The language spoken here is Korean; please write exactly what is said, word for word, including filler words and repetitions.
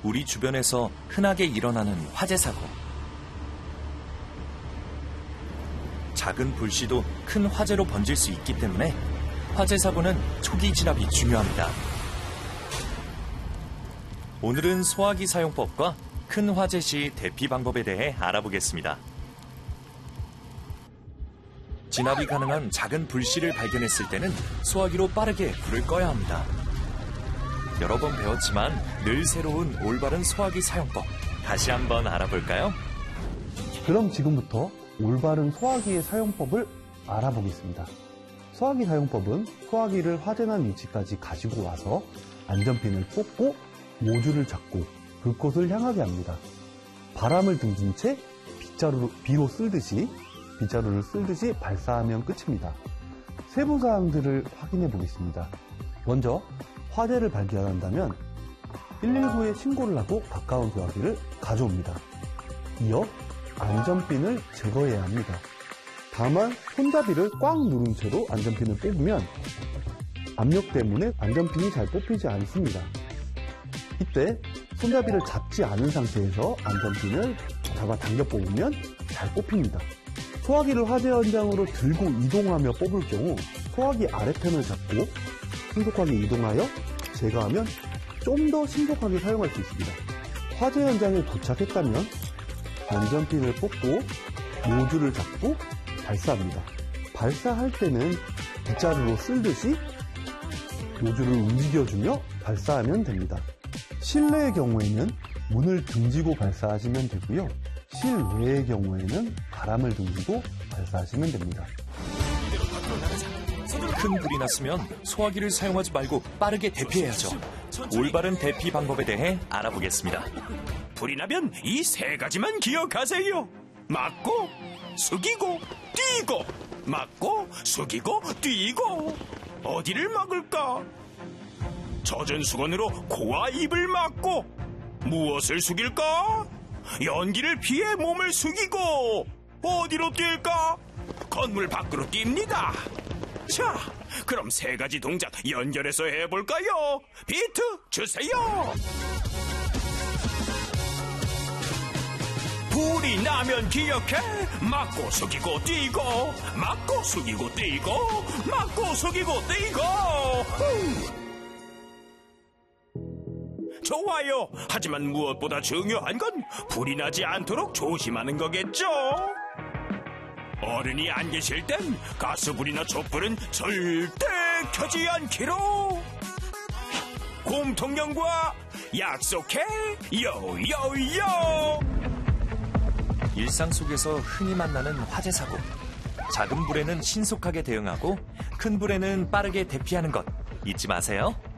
우리 주변에서 흔하게 일어나는 화재 사고. 작은 불씨도 큰 화재로 번질 수 있기 때문에 화재 사고는 초기 진압이 중요합니다. 오늘은 소화기 사용법과 큰 화재 시 대피 방법에 대해 알아보겠습니다. 진압이 가능한 작은 불씨를 발견했을 때는 소화기로 빠르게 불을 꺼야 합니다. 여러 번 배웠지만 늘 새로운 올바른 소화기 사용법, 다시 한번 알아볼까요? 그럼 지금부터 올바른 소화기의 사용법을 알아보겠습니다. 소화기 사용법은 소화기를 화재난 위치까지 가지고 와서 안전핀을 뽑고 모듈을 잡고 불꽃을 향하게 합니다. 바람을 등진 채 빗자루로, 비로 쓸듯이 빗자루를 쓸듯이 발사하면 끝입니다. 세부 사항들을 확인해 보겠습니다. 먼저 화재를 발견한다면 일일구에 신고를 하고 가까운 소화기를 가져옵니다. 이어 안전핀을 제거해야 합니다. 다만 손잡이를 꽉 누른 채로 안전핀을 뽑으면 압력 때문에 안전핀이 잘 뽑히지 않습니다. 이때 손잡이를 잡지 않은 상태에서 안전핀을 잡아 당겨 뽑으면 잘 뽑힙니다. 소화기를 화재 현장으로 들고 이동하며 뽑을 경우 소화기 아래편을 잡고 신속하게 이동하여 제거하면 좀 더 신속하게 사용할 수 있습니다. 화재 현장에 도착했다면 안전핀을 뽑고 모듈을 잡고 발사합니다. 발사할 때는 빗자루로 쓸듯이 모듈을 움직여주며 발사하면 됩니다. 실내의 경우에는 문을 등지고 발사하시면 되고요. 실외의 경우에는 바람을 등지고 발사하시면 됩니다. 큰 불이 났으면 소화기를 사용하지 말고 빠르게 대피해야죠. 올바른 대피 방법에 대해 알아보겠습니다. 불이 나면 이 세 가지만 기억하세요. 막고, 숙이고, 뛰고. 막고, 숙이고, 뛰고. 어디를 막을까? 젖은 수건으로 코와 입을 막고. 무엇을 숙일까? 연기를 피해 몸을 숙이고. 어디로 뛸까? 건물 밖으로 뜁니다. 자, 그럼 세 가지 동작 연결해서 해볼까요? 비트 주세요. 불이 나면 기억해. 막고 숙이고 뛰고. 막고 숙이고 뛰고. 막고 숙이고 뛰고. 좋아요. 하지만 무엇보다 중요한 건 불이 나지 않도록 조심하는 거겠죠? 어른이 안 계실 땐 가스불이나 촛불은 절대 켜지 않기로. 곰통령과 약속해. 요요요. 일상 속에서 흔히 만나는 화재 사고. 작은 불에는 신속하게 대응하고 큰 불에는 빠르게 대피하는 것 잊지 마세요.